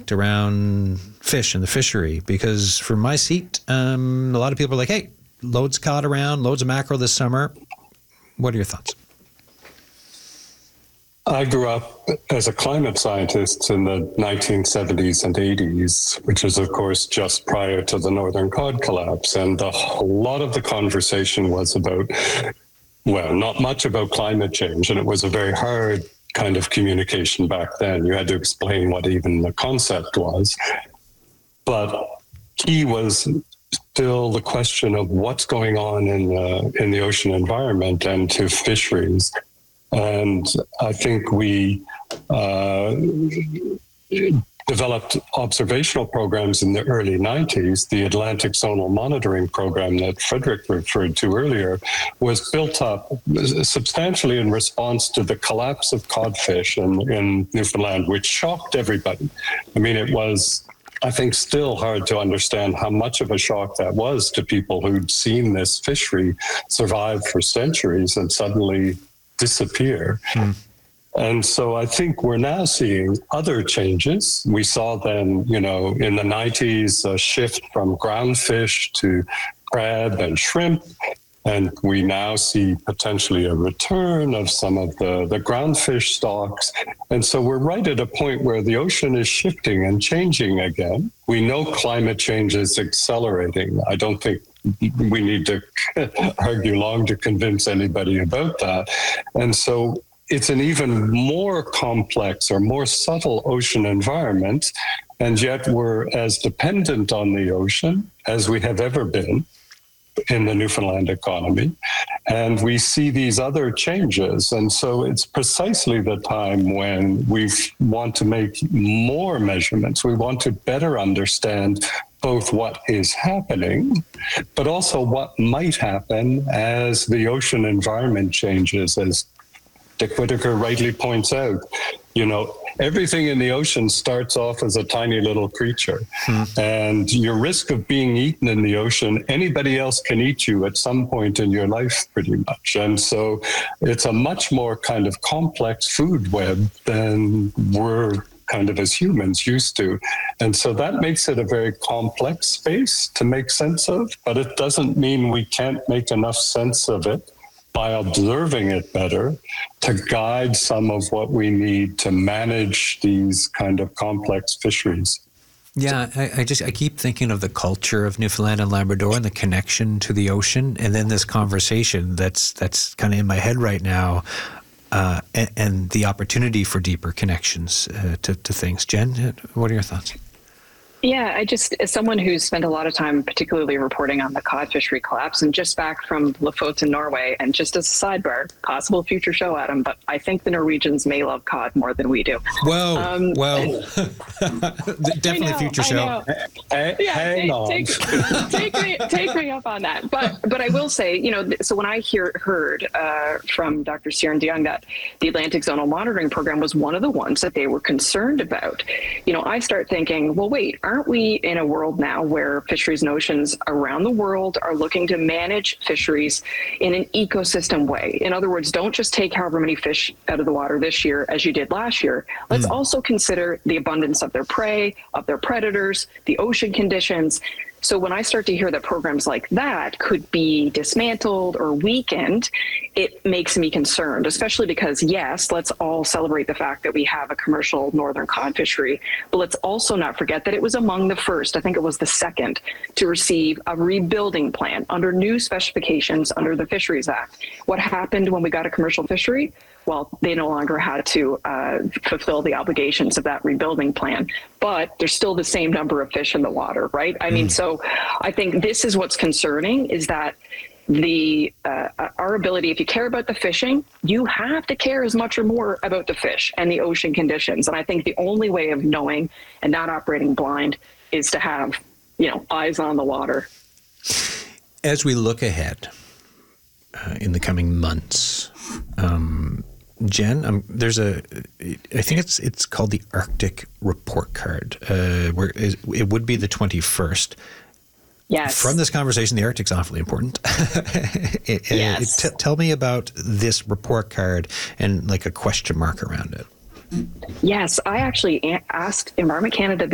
conflict around fish and the fishery? Because from my seat, a lot of people are like, hey, loads caught around, loads of mackerel this summer. What are your thoughts? I grew up as a climate scientist in the 1970s and 80s, which is, of course, just prior to the northern cod collapse. And a lot of the conversation was about, well, not much about climate change. And it was a very hard kind of communication back then. You had to explain what even the concept was. But key was still the question of what's going on in the ocean environment and to fisheries. And I think we developed observational programs in the early 90s. The Atlantic Zonal Monitoring Program that Frederick referred to earlier was built up substantially in response to the collapse of codfish in Newfoundland, which shocked everybody. I mean, it was, I think, still hard to understand how much of a shock that was to people who'd seen this fishery survive for centuries and suddenly disappear. And so I think we're now seeing other changes. We saw then, in the 90s, a shift from groundfish to crab and shrimp. And we now see potentially a return of some of the groundfish stocks. And so we're right at a point where the ocean is shifting and changing again. We know climate change is accelerating. I don't think we need to argue long to convince anybody about that. And so it's an even more complex or more subtle ocean environment. And yet we're as dependent on the ocean as we have ever been in the Newfoundland economy. And we see these other changes. And so it's precisely the time when we want to make more measurements. We want to better understand both what is happening, but also what might happen as the ocean environment changes. As Dick Whitaker rightly points out, everything in the ocean starts off as a tiny little creature. And your risk of being eaten in the ocean, anybody else can eat you at some point in your life, pretty much. And so it's a much more kind of complex food web than we're kind of as humans used to. And so that makes it a very complex space to make sense of, but it doesn't mean we can't make enough sense of it by observing it better to guide some of what we need to manage these kind of complex fisheries. Yeah, I keep thinking of the culture of Newfoundland and Labrador and the connection to the ocean, and then this conversation that's kind of in my head right now, and the opportunity for deeper connections to things. Jen, what are your thoughts? Yeah, as someone who's spent a lot of time particularly reporting on the cod fishery collapse and just back from Lofoten, Norway, and just as a sidebar, possible future show, Adam, but I think the Norwegians may love cod more than we do. Whoa, definitely future show. Hang on. Take me up on that. But I will say, so when I heard from Dr. Ciaran DeYoung that the Atlantic Zonal Monitoring Program was one of the ones that they were concerned about, I start thinking, well, wait, aren't we in a world now where fisheries and oceans around the world are looking to manage fisheries in an ecosystem way? In other words, don't just take however many fish out of the water this year as you did last year. Let's also consider the abundance of their prey, of their predators, the ocean conditions. So when I start to hear that programs like that could be dismantled or weakened, it makes me concerned, especially because, yes, let's all celebrate the fact that we have a commercial northern cod fishery, but let's also not forget that it was among the first, I think it was the second, to receive a rebuilding plan under new specifications under the Fisheries Act. What happened when we got a commercial fishery? Well, they no longer had to fulfill the obligations of that rebuilding plan, but there's still the same number of fish in the water, right? I mean, so I think this is what's concerning, is that our ability, if you care about the fishing, you have to care as much or more about the fish and the ocean conditions. And I think the only way of knowing and not operating blind is to have, eyes on the water. As we look ahead in the coming months, Jen, I think it's called the Arctic Report Card, where it would be the 21st. Yes. From this conversation, the Arctic's awfully important. Yes. Tell me about this report card and like a question mark around it. Yes, I actually asked Environment Canada